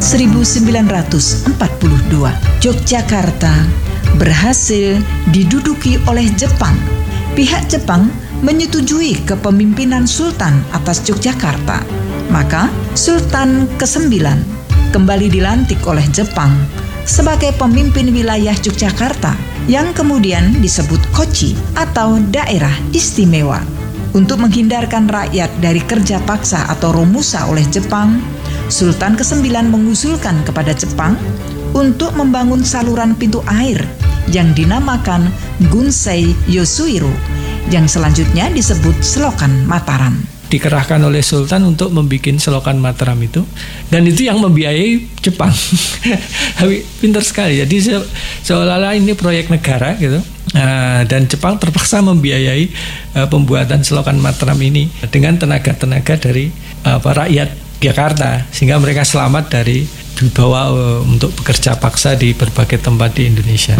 1942, Yogyakarta berhasil diduduki oleh Jepang. Pihak Jepang menyetujui kepemimpinan Sultan atas Yogyakarta. Maka Sultan ke-9 kembali dilantik oleh Jepang sebagai pemimpin wilayah Yogyakarta yang kemudian disebut Kochi atau daerah istimewa. Untuk menghindarkan rakyat dari kerja paksa atau romusa oleh Jepang, Sultan ke-9 mengusulkan kepada Jepang untuk membangun saluran pintu air yang dinamakan Gunsei Yosuiro, yang selanjutnya disebut Selokan Mataram. Dikerahkan oleh Sultan untuk membuat Selokan Mataram itu, dan itu yang membiayai Jepang. Pintar sekali. Jadi seolah-olah ini proyek negara gitu. Dan Jepang terpaksa membiayai pembuatan Selokan Mataram ini dengan tenaga-tenaga dari rakyat Jakarta, sehingga mereka selamat dari dibawa untuk bekerja paksa di berbagai tempat di Indonesia.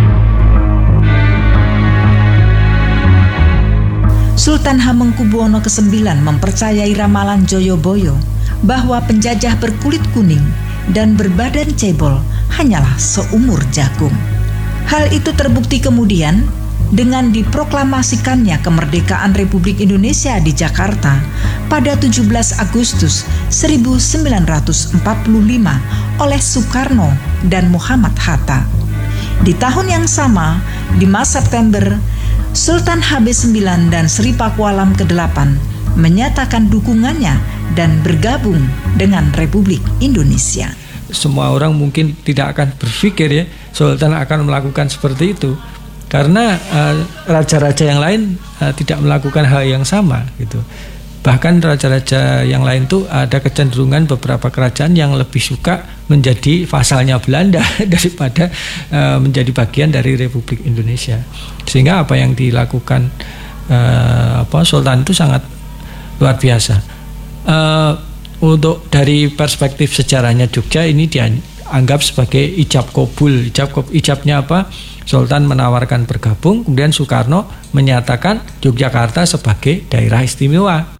Sultan Hamengkubuwono ke-9 mempercayai ramalan Joyoboyo bahwa penjajah berkulit kuning dan berbadan cebol hanyalah seumur jagung. Hal itu terbukti kemudian dengan diproklamasikannya kemerdekaan Republik Indonesia di Jakarta pada 17 Agustus 1945 oleh Soekarno dan Muhammad Hatta. Di tahun yang sama, 5 September, Sultan HB9 dan Sri Pakualam ke-8 menyatakan dukungannya dan bergabung dengan Republik Indonesia. Semua orang mungkin tidak akan berpikir ya Sultan akan melakukan seperti itu, karena raja-raja yang lain tidak melakukan hal yang sama gitu. Bahkan raja-raja yang lain tuh ada kecenderungan beberapa kerajaan yang lebih suka menjadi vasalnya Belanda daripada menjadi bagian dari Republik Indonesia. Sehingga apa yang dilakukan Sultan itu sangat luar biasa. Untuk dari perspektif sejarahnya Jogja ini dianggap sebagai ijab kabul. Ijabnya apa? Sultan menawarkan bergabung, kemudian Soekarno menyatakan Yogyakarta sebagai daerah istimewa.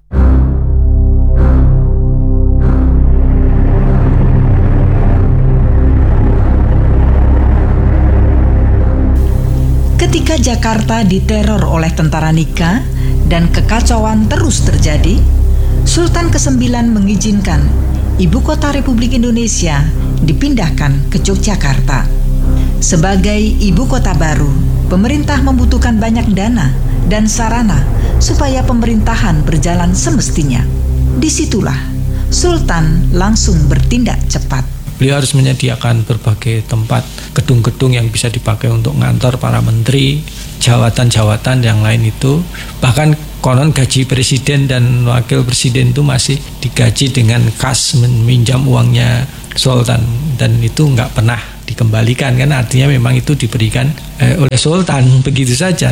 Ketika Jakarta diteror oleh tentara Nika dan kekacauan terus terjadi, Sultan ke-9 mengizinkan ibu kota Republik Indonesia dipindahkan ke Yogyakarta. Sebagai ibu kota baru, pemerintah membutuhkan banyak dana dan sarana supaya pemerintahan berjalan semestinya. Disitulah Sultan langsung bertindak cepat. Beliau harus menyediakan berbagai tempat, gedung-gedung yang bisa dipakai untuk ngantor para menteri, jawatan-jawatan yang lain itu. Bahkan konon gaji presiden dan wakil presiden itu masih digaji dengan kas, meminjam uangnya Sultan, dan itu nggak pernah dikembalikan, kan artinya memang itu diberikan oleh Sultan begitu saja.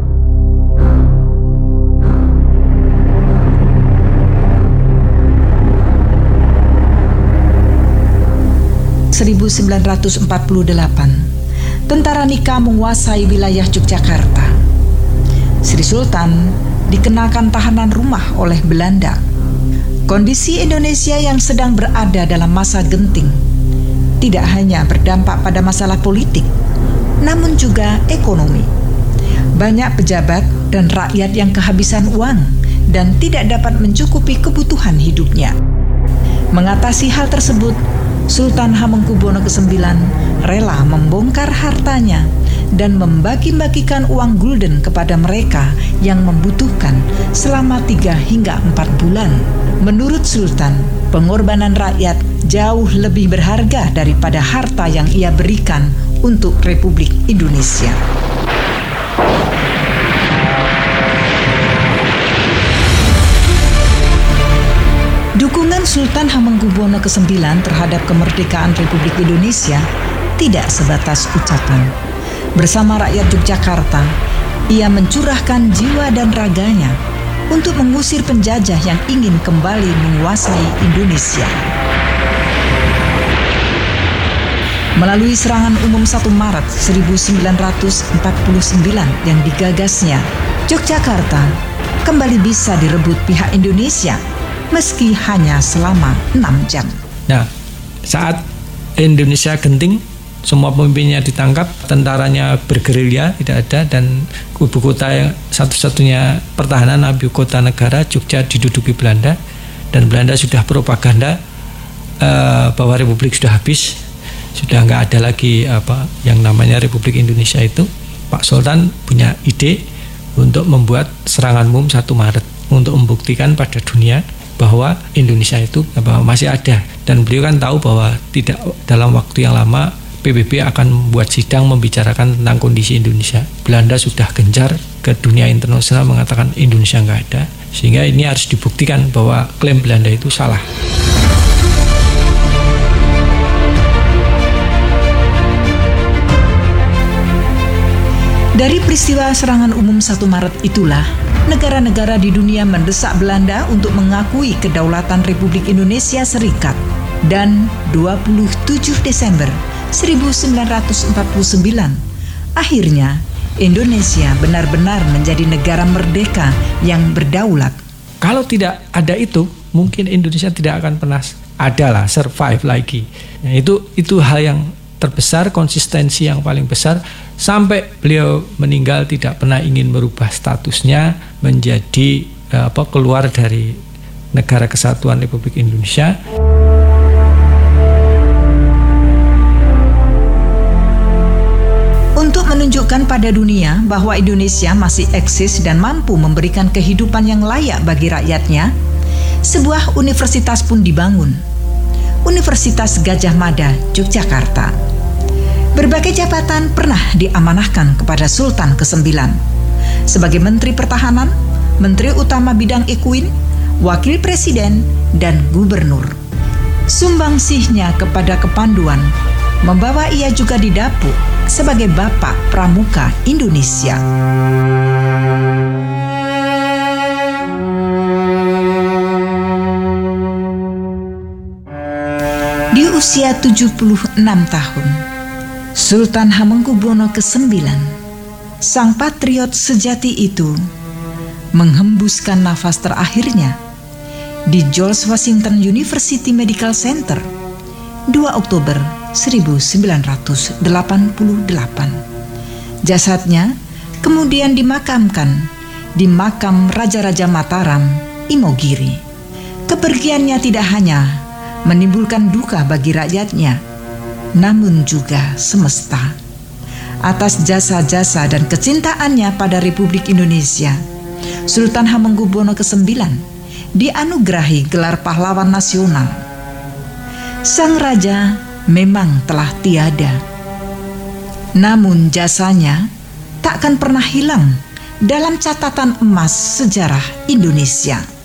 (1948), tentara Nika menguasai wilayah Yogyakarta. Sri Sultan dikenakan tahanan rumah oleh Belanda. Kondisi Indonesia yang sedang berada dalam masa genting tidak hanya berdampak pada masalah politik, namun juga ekonomi. Banyak pejabat dan rakyat yang kehabisan uang dan tidak dapat mencukupi kebutuhan hidupnya. Mengatasi hal tersebut, Sultan Hamengkubuwono ke-9 rela membongkar hartanya dan membagi-bagikan uang gulden kepada mereka yang membutuhkan selama 3 hingga 4 bulan. Menurut Sultan, pengorbanan rakyat jauh lebih berharga daripada harta yang ia berikan untuk Republik Indonesia. Dukungan Sultan Hamengkubuwono ke-9 terhadap kemerdekaan Republik Indonesia tidak sebatas ucapan. Bersama rakyat Yogyakarta, ia mencurahkan jiwa dan raganya untuk mengusir penjajah yang ingin kembali menguasai Indonesia. Melalui serangan umum 1 Maret 1949 yang digagasnya, Yogyakarta kembali bisa direbut pihak Indonesia meski hanya selama 6 jam. Nah, Saat Indonesia genting, semua pemimpinnya ditangkap, tentaranya bergerilya, tidak ada, dan ibu kota yang satu-satunya pertahanan, ibu kota negara Jogja diduduki Belanda, dan Belanda sudah propaganda bahwa Republik sudah habis, sudah nggak ada lagi yang namanya Republik Indonesia itu. Pak Sultan punya ide untuk membuat serangan umum 1 Maret untuk membuktikan pada dunia bahwa Indonesia itu masih ada, dan beliau kan tahu bahwa tidak dalam waktu yang lama PBB akan membuat sidang membicarakan tentang kondisi Indonesia. Belanda sudah gencar ke dunia internasional mengatakan Indonesia nggak ada, sehingga ini harus dibuktikan bahwa klaim Belanda itu salah. Dari peristiwa serangan umum 1 Maret itulah, negara-negara di dunia mendesak Belanda untuk mengakui kedaulatan Republik Indonesia Serikat. Dan 27 Desember 1949, akhirnya Indonesia benar-benar menjadi negara merdeka yang berdaulat. Kalau tidak ada itu, mungkin Indonesia tidak akan pernah survive lagi. Nah, itu hal yang terbesar, konsistensi yang paling besar, sampai beliau meninggal tidak pernah ingin merubah statusnya menjadi keluar dari Negara Kesatuan Republik Indonesia. Untuk menunjukkan pada dunia bahwa Indonesia masih eksis dan mampu memberikan kehidupan yang layak bagi rakyatnya, sebuah universitas pun dibangun. Universitas Gadjah Mada, Yogyakarta. Berbagai jabatan pernah diamanahkan kepada Sultan ke-9. Sebagai Menteri Pertahanan, Menteri Utama Bidang Ekuin, Wakil Presiden, dan Gubernur. Sumbangsihnya kepada kepanduan membawa ia juga didapuk sebagai Bapak Pramuka Indonesia. Di usia 76 tahun, Sultan Hamengkubuwono ke-9, sang patriot sejati itu, menghembuskan nafas terakhirnya di George Washington University Medical Center 2 Oktober 1988. Jasadnya kemudian dimakamkan di makam Raja-Raja Mataram, Imogiri. Kepergiannya tidak hanya menimbulkan duka bagi rakyatnya, namun juga semesta. Atas jasa-jasa dan kecintaannya pada Republik Indonesia, Sultan Hamengkubuwono ke-9 dianugerahi gelar pahlawan nasional. Sang raja memang telah tiada, namun jasanya takkan pernah hilang dalam catatan emas sejarah Indonesia.